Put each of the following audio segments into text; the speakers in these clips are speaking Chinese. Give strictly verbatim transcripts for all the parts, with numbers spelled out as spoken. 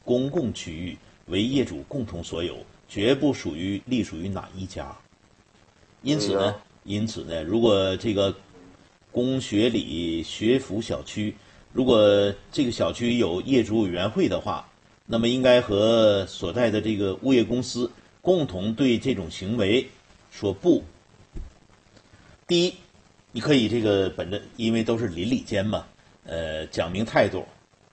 公共区域为业主共同所有，绝不属于隶属于哪一家。因此呢，因此呢，如果这个公学里学府小区，如果这个小区有业主委员会的话，那么应该和所在的这个物业公司共同对这种行为说不。第一，你可以这个本着，因为都是邻里间嘛，呃，讲明态度，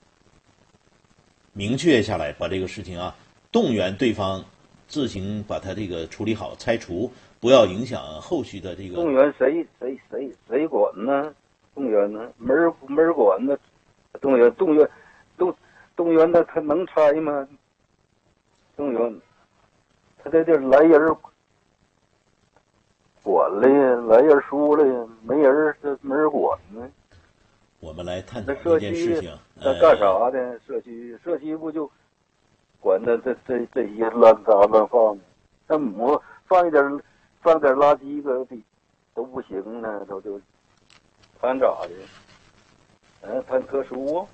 明确下来，把这个事情啊，动员对方自行把它这个处理好，拆除，不要影响后续的这个。 动员谁谁谁谁管呢？动员呢？没人没人管呢？动员动员动动员他他能拆吗？动员他在这来人管了呀，来人说了呀，没人这没人管呢。 我们来探讨这件事情。 他干啥的？社区社区不就管他这这这些乱杂乱放的？那我放一点放点垃圾个都不行呢，都就谈咋的？嗯，谈特殊。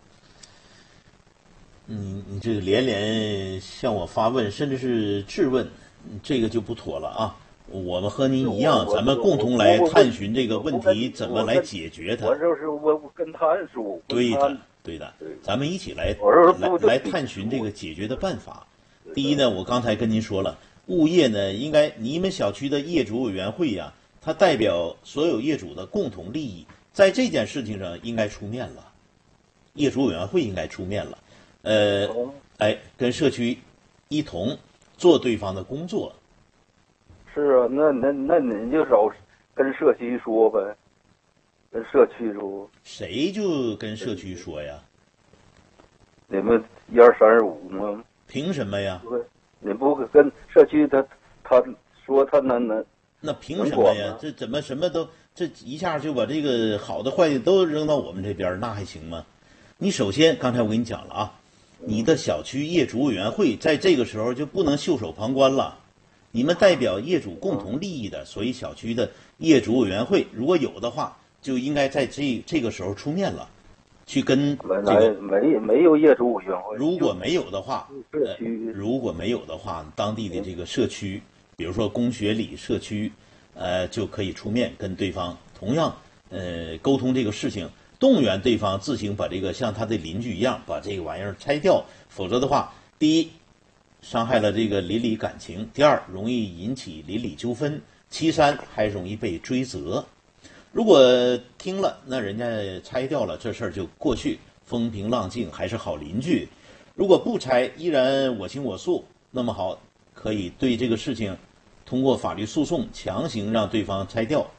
嗯，你这个连连向我发问，甚至是质问，这个就不妥了啊！我们和您一样，咱们共同来探寻这个问题怎么来解决它。 我就是我我跟他说。 对的，对的，咱们一起来来来探寻这个解决的办法。第一呢，我刚才跟您说了，物业呢应该你们小区的业主委员会呀，它代表所有业主的共同利益，在这件事情上应该出面了，业主委员会应该出面了。呃，哎，跟社区一同做对方的工作。 是啊，那那那你就找跟社区说呗，跟社区说。 谁就跟社区说呀？ 你们一二三十五吗？ 凭什么呀？ 你不跟社区他他说他能能？ 那凭什么呀？这怎么什么都这一下就把这个好的坏的都扔到我们这边，那还行吗？你首先刚才我跟你讲了啊。你的小区业主委员会在这个时候就不能袖手旁观了，你们代表业主共同利益的，所以小区的业主委员会如果有的话，就应该在这这个时候出面了，去跟这个没没有业主委员会。 如果没有的话， 社区、 呃、如果没有的话，当地的这个社区，比如说公学里社区，呃，就可以出面跟对方同样呃沟通这个事情。动员对方自行把这个像他的邻居一样把这个玩意儿拆掉，否则的话，第一，伤害了这个邻里感情；第二，容易引起邻里纠纷；其三，还容易被追责。如果听了，那人家拆掉了，这事儿就过去，风平浪静，还是好邻居。如果不拆，依然我行我素，那么好，可以对这个事情通过法律诉讼强行让对方拆掉。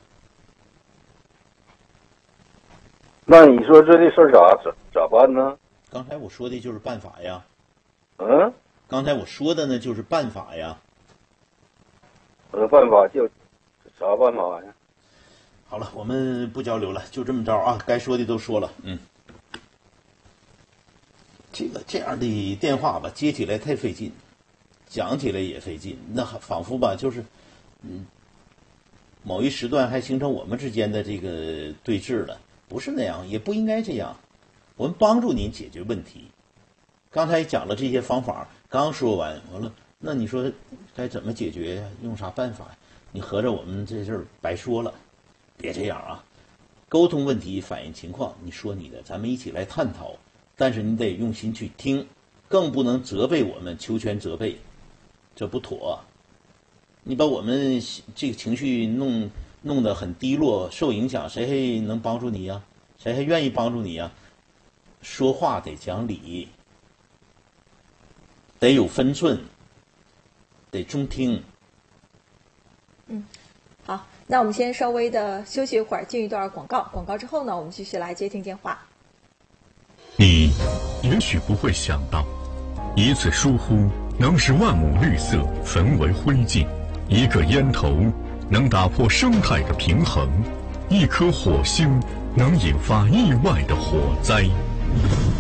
那你说这这事儿咋咋咋办呢？ 刚才我说的就是办法呀。 嗯？ 刚才我说的呢就是办法呀。 我的办法就啥办法呀？ 好了，我们不交流了，就这么着啊，该说的都说了。嗯。这个这样的电话吧，接起来太费劲，讲起来也费劲，那仿佛吧就是，嗯，某一时段还形成我们之间的这个对峙了。不是那样，也不应该这样。我们帮助您解决问题。刚才讲了这些方法，刚说完，完了，那你说该怎么解决呀？用啥办法呀？你合着我们这事儿白说了，别这样啊！沟通问题，反映情况，你说你的，咱们一起来探讨。但是你得用心去听，更不能责备我们，求全责备，这不妥。你把我们这个情绪弄。弄得很低落，受影响，谁还能帮助你呀？谁还愿意帮助你呀？说话得讲理，得有分寸，得中听。 嗯，好，那我们先稍微的休息一会儿，进一段广告。广告之后呢，我们继续来接听电话。 你也许不会想到，一次疏忽能使万亩绿色焚为灰烬，一个烟头能打破生态的平衡，一颗火星能引发意外的火灾。